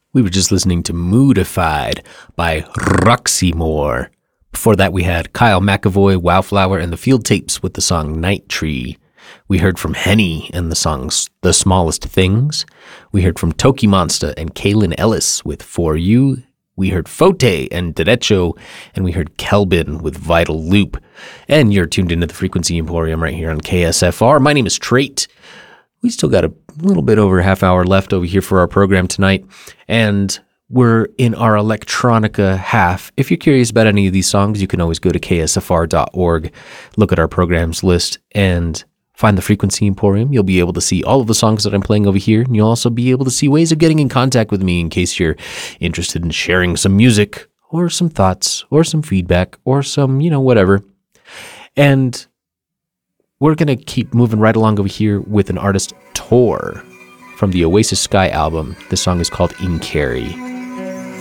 We were just listening to Moodified by Roxy Moore. Before that, we had Kyle McAvoy, Wowflower, and the Field Tapes with the song Night Tree. We heard from Henny and the songs The Smallest Things. We heard from Toki Monster and Kaylin Ellis with For You. We heard Fote and Derecho, and we heard Kelbin with Vital Loop. And you're tuned into the Frequency Emporium right here on KSFR. My name is Trait. We still got a little bit over a half hour left over here for our program tonight, and we're in our electronica half. If you're curious about any of these songs, you can always go to ksfr.org, look at our programs list, and find the Frequency Emporium. You'll be able to see all of the songs that I'm playing over here, and you'll also be able to see ways of getting in contact with me in case you're interested in sharing some music or some thoughts or some feedback or some, whatever. And we're going to keep moving right along over here with an artist, Tor, from the Oasis Sky album. This song is called In Carry.